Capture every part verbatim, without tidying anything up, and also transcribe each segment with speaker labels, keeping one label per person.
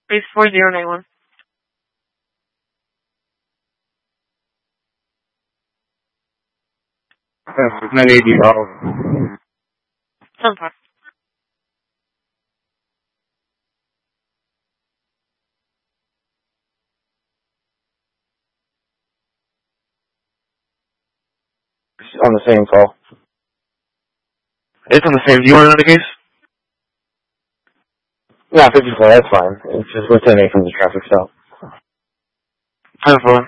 Speaker 1: Base four zero nine one.
Speaker 2: nine eighty Bravo.
Speaker 1: ten four.
Speaker 2: On the same call.
Speaker 3: It's on the same. Do you want another case?
Speaker 2: Yeah, fifty-four, that's fine. It's just we're ten eight from the traffic stop.
Speaker 3: ten four.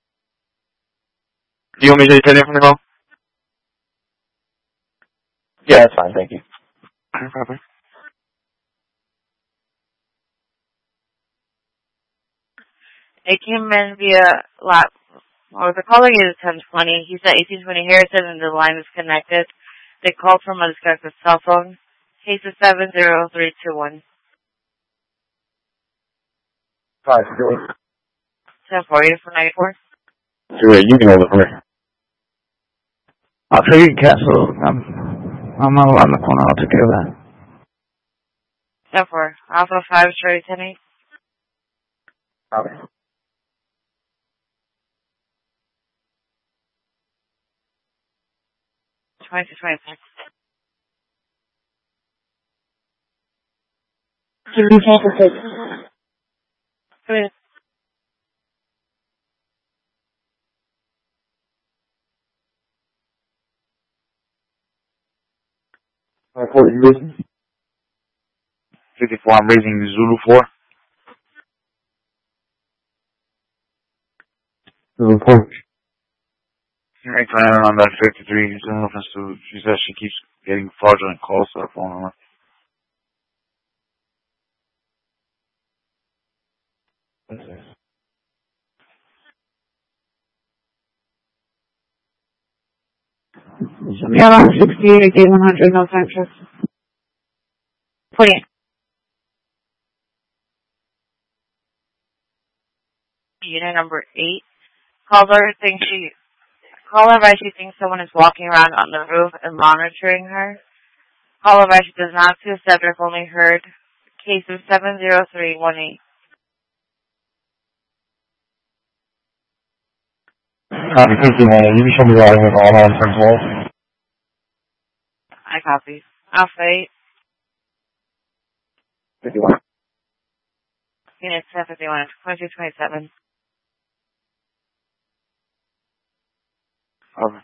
Speaker 3: Do you want me to take ten eight from the call?
Speaker 2: Yeah, that's fine, thank you.
Speaker 3: No problem.
Speaker 1: It came in via lap. Well, the caller is ten twenty. He said eighteen twenty Harrison and the line is connected. They called from a disconnected cell phone. Case is seven zero three two one.
Speaker 2: Five, three.
Speaker 1: ten four eight for ninety-four.
Speaker 2: Sure, you can hold it for me.
Speaker 4: I'll tell you, Castle. I'm, I'm not around the corner. I'll take care of that.
Speaker 1: ten four. Alpha five, Charlie ten eight.
Speaker 2: Okay.
Speaker 1: twenty-two twenty-six. Come in.
Speaker 2: Report you raising?
Speaker 3: fifty-four, I'm raising Zulu four.
Speaker 2: Report.
Speaker 3: Right, planning on that fifty-three. It's in reference to, she says she keeps getting fraudulent calls to her phone number.
Speaker 4: Yeah, sixty-eight, eight one hundred, no sanctions.
Speaker 1: forty-eight. Unit number eight. Caller thinks she, caller advice she thinks someone is walking around on the roof and monitoring her. Caller advice she does not see the subject, only heard. Case is seven zero three one eight.
Speaker 2: Copy, fifty-one. You can show me why with all on ten twelve.
Speaker 1: I copy. Alpha eight.
Speaker 2: fifty-one.
Speaker 1: Unit ten fifty-one. twenty-two twenty-seven.
Speaker 3: Okay.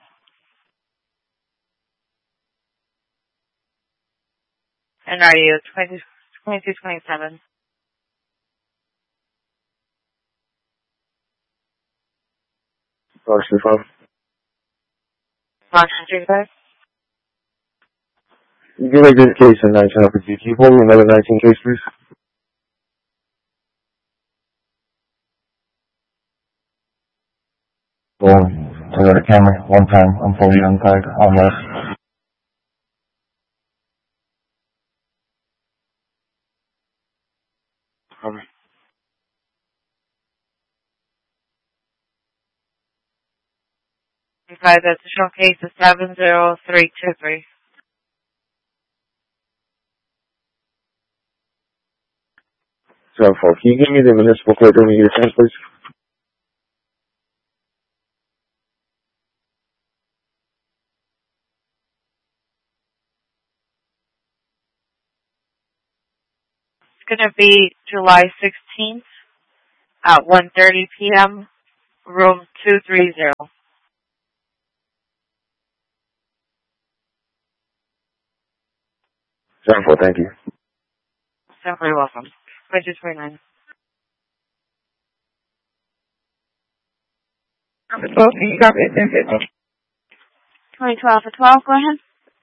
Speaker 1: And are you twenty-two twenty-seven?
Speaker 2: Fox three five.
Speaker 1: Fox three five?
Speaker 2: You can make this case in nineteen up with you. Can you pull me another nineteen case, please? Boom. Toyota Camry, one time. I'm fully untied. I'm left.
Speaker 3: Okay.
Speaker 1: Five additional case is seven zero three two three.
Speaker 2: seven four. Can you give me the municipal code during your time, please?
Speaker 1: It's going to be July sixteenth at one thirty p.m., room two thirty.
Speaker 2: seven four, thank you.
Speaker 1: Simply welcome. twenty-two twenty-nine.
Speaker 4: twelve, can you copy it? ten fifty.
Speaker 1: twenty-two Alpha twelve, go ahead.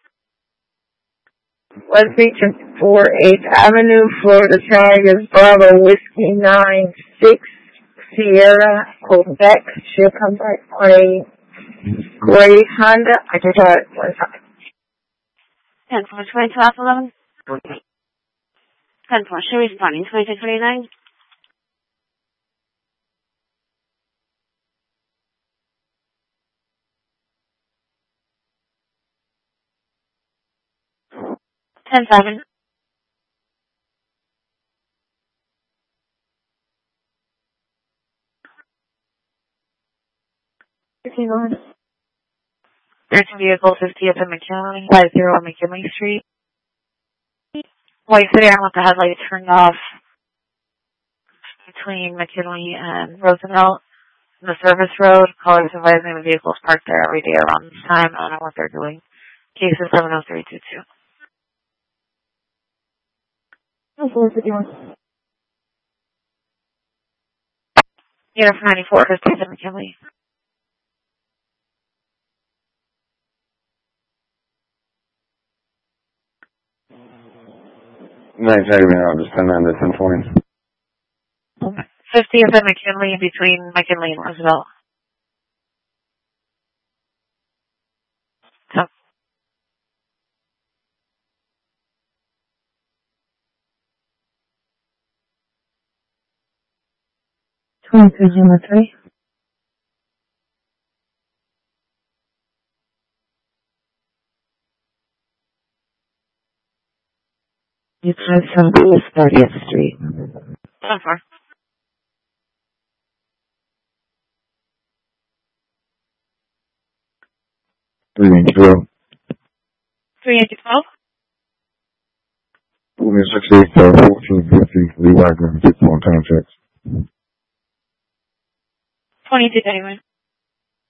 Speaker 4: West Beach and four eighth Avenue, Florida Tigers, Bravo, Whiskey nine six, Sierra, Quebec. She'll come back on a gray Honda. I just had it one time.
Speaker 1: ten four, twenty-two Alpha eleven. ten four, she responding, twenty-two twenty-nine. ten seven.
Speaker 4: fifteen on.
Speaker 1: There's a vehicle fiftieth and McKinley, five zero McKinley Street. White sedan with the headlight turned off between McKinley and Roosevelt. The service road, callers advising the vehicles parked there every day around this time. I don't know what they're doing. Case is seven oh three two two.
Speaker 4: Oh, four fifty-one.
Speaker 1: Unit for ninety-four fiftieth and McKinley.
Speaker 2: Nice, I mean, I'll just send that to ten twenty.
Speaker 1: fiftieth and McKinley between McKinley and Roosevelt. So,
Speaker 4: twenty-three zero three. You drive from East thirtieth Street.
Speaker 1: so far.
Speaker 2: three eight twelve.
Speaker 1: three eight twelve?
Speaker 2: six eight fourteen fifty, Lee Wagner, fifty-one time checks.
Speaker 1: twenty-two anyway.